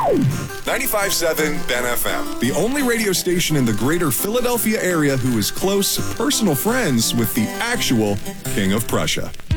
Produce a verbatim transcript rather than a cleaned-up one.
ninety-five point seven Ben F M, the only radio station in the greater Philadelphia area who is close personal friends with the actual King of Prussia.